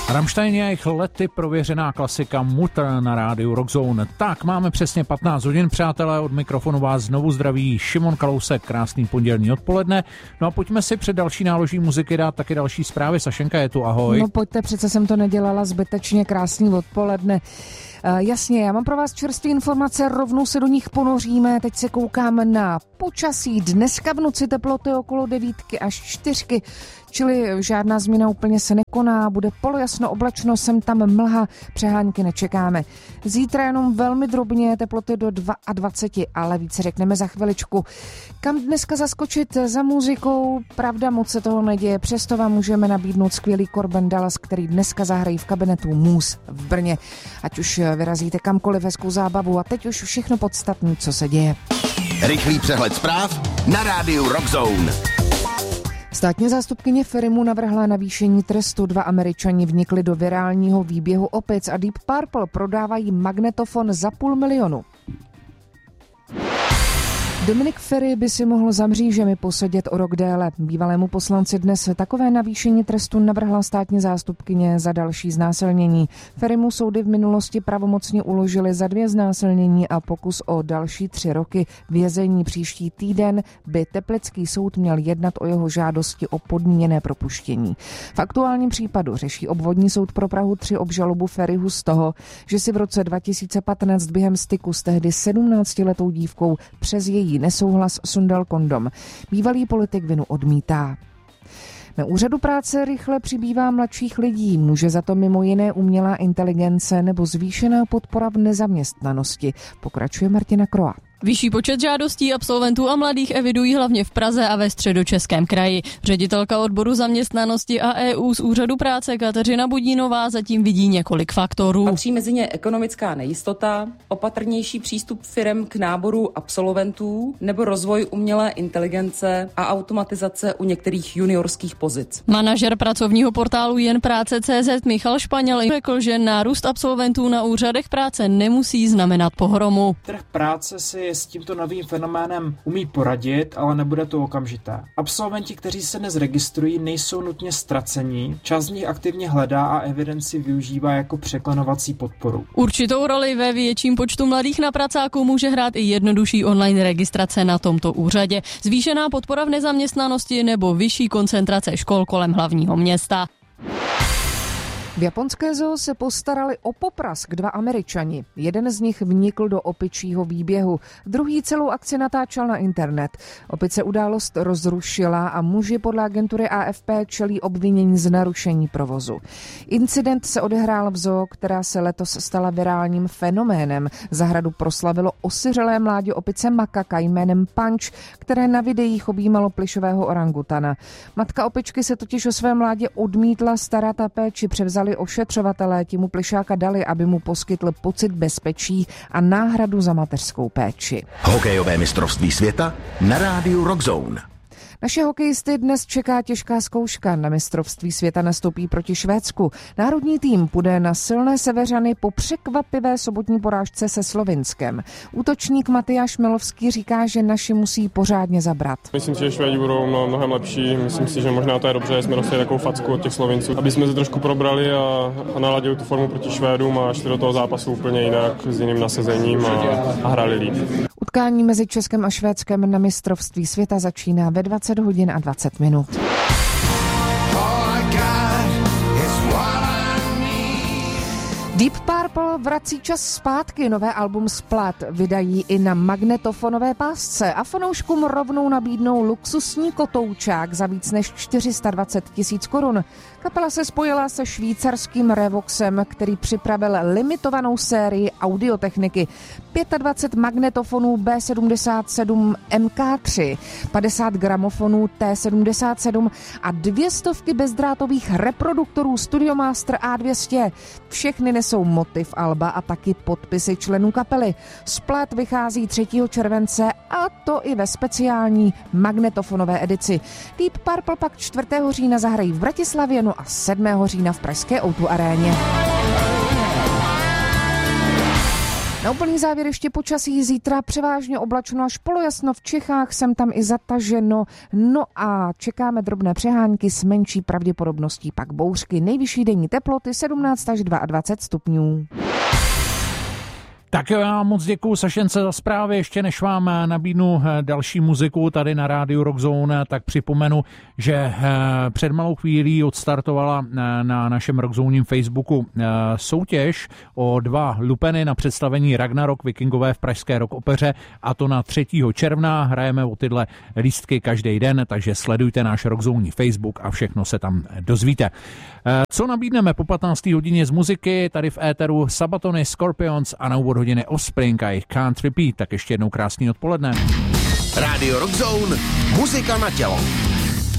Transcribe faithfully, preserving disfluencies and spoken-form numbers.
Rammstein je jejich lety prověřená klasika Mutter na rádiu Rockzone. Tak, máme přesně patnáct hodin, přátelé, od mikrofonu vás znovu zdraví Šimon Kalousek, krásný pondělní odpoledne. No a pojďme si před další náloží muziky dát taky další zprávy. Sašenka je tu, ahoj. No pojďte, přece jsem to nedělala zbytečně, krásný odpoledne. Uh, jasně, já mám pro vás čerstvé informace, rovnou se do nich ponoříme. Teď se koukám na počasí. Dneska v noci teploty okolo devítky až čtyřky, čili žádná změna úplně se nekoná. Bude polojasno, oblačno, sem tam mlha, přehánky nečekáme. Zítra jenom velmi drobně, teploty do dvacet dva, ale více řekneme za chviličku. Kam dneska zaskočit za muzikou? Pravda, moc se toho neděje, přesto vám můžeme nabídnout skvělý Corbin Dallas, který dneska zahrají v kabinetu Mus v Brně. Ať už vyrazíte kamkoliv, hezkou zábavu. A teď už všechno podstatné, co se děje. Rychlý přehled zpráv na rádiu Rockzone. Státní zástupkyně Ferimu navrhla navýšení trestu. Dva Američani vnikli do virálního výběhu opic a Deep Purple prodávají magnetofon za půl milionu. Dominik Feri by si mohl za mřížemi posedět o rok déle. Bývalému poslanci dnes takové navýšení trestu navrhla státní zástupkyně za další znásilnění. Ferimu soudy v minulosti pravomocně uložily za dvě znásilnění a pokus o další tři roky vězení. Příští týden by Teplický soud měl jednat o jeho žádosti o podmíněné propuštění. V aktuálním případu řeší obvodní soud pro Prahu tři obžalobu Ferihu z toho, že si v roce dva tisíce patnáct během styku s tehdy sedmnáctiletou dívkou přes její nesouhlas sundal kondom. Bývalý politik vinu odmítá. Na úřadu práce rychle přibývá mladších lidí. Může za to mimo jiné umělá inteligence nebo zvýšená podpora v nezaměstnanosti. Pokračuje Martina Kroa. Vyšší počet žádostí absolventů a mladých evidují hlavně v Praze a ve Středočeském kraji. Ředitelka odboru zaměstnanosti a E U z úřadu práce Kateřina Budínová zatím vidí několik faktorů. Patří mezi ně ekonomická nejistota, opatrnější přístup firem k náboru absolventů nebo rozvoj umělé inteligence a automatizace u některých juniorských pozic. Manažer pracovního portálu jen práce tečka cé zet Michal Španěl řekl, že nárůst absolventů na úřadech práce nemusí znamenat pohromu. Trh práce si s tímto novým fenoménem umí poradit, ale nebude to okamžité. Absolventi, kteří se dnes registrují, nejsou nutně ztracení. Část z nich aktivně hledá a evidenci využívá jako překlenovací podporu. Určitou roli ve větším počtu mladých na pracáku může hrát i jednodušší online registrace na tomto úřadě, zvýšená podpora v nezaměstnanosti nebo vyšší koncentrace škol kolem hlavního města. V japonské zoo se postarali o poprask dva Američani. Jeden z nich vnikl do opičího výběhu, druhý celou akci natáčel na internet. Opice událost rozrušila a muži podle agentury A F P čelí obvinění z narušení provozu. Incident se odehrál v zoo, která se letos stala virálním fenoménem. Zahradu proslavilo osiřelé mládě opice makaka jménem Punch, které na videích objímalo plyšového orangutana. Matka opičky se totiž o své mládě odmítla starat a péči převzali ošetřovatelé, ti mu plišáka dali, aby mu poskytl pocit bezpečí a náhradu za mateřskou péči. Hokejové mistrovství světa na rádiu Rockzone. Naše hokejisty dnes čeká těžká zkouška. Na mistrovství světa nastoupí proti Švédsku. Národní tým půjde na silné Severany po překvapivé sobotní porážce se Slovinskem. Útočník Matyáš Milovský říká, že naši musí pořádně zabrat. Myslím si, že Švédi budou mnohem lepší. Myslím si, že možná to je dobře, že jsme dostali takovou facku od těch Slovinců, aby jsme se trošku probrali a, a naladili tu formu proti Švédům a šli do toho zápasu úplně jinak, s jiným nasazením a, a hráli líp. Utkání mezi Českem a Švédskem na mistrovství světa začíná ve dvacet hodin a dvacet minut. Deep Purple vrací čas zpátky. Nové album Splat vydají i na magnetofonové pásce a fanouškům rovnou nabídnou luxusní kotoučák za víc než čtyři sta dvacet tisíc korun. Kapela se spojila se švýcarským Revoxem, který připravil limitovanou sérii audiotechniky. dvacet pět magnetofonů B sedmdesát sedm M K tři, padesát gramofonů T sedmdesát sedm a dvě stovky bezdrátových reproduktorů Studiomaster A dvě stě. Všechny nesou motiv alba a taky podpisy členů kapely. Splat vychází třetího července a to i ve speciální magnetofonové edici. Deep Purple pak čtvrtého října zahrají v Bratislavě, no a sedmého října v pražské ó dvě aréně. Na úplný závěr ještě počasí. Zítra převážně oblačno až polojasno v Čechách, sem tam i zataženo. No a čekáme drobné přehánky s menší pravděpodobností, pak bouřky. Nejvyšší denní teploty sedmnáct až dvacet dva stupňů. Tak jo, já moc děkuju Sašence za zprávy. Ještě než vám nabídnu další muziku tady na rádiu Rockzone, tak připomenu, že před malou chvílí odstartovala na našem Rockzoním Facebooku soutěž o dva lupeny na představení Ragnarok Vikingové v pražské Rock opeře, a to na třetího června. Hrajeme o tyhle lístky každý den, takže sledujte náš Rockzoní Facebook a všechno se tam dozvíte. Co nabídneme po patnácté hodině z muziky? Tady v éteru Sabatony, Scorpions a na úvod hodiny Offspring a jejich Can't Repeat. Tak ještě jednou krásný odpoledne. Rádio Rockzone, muzika na tělo.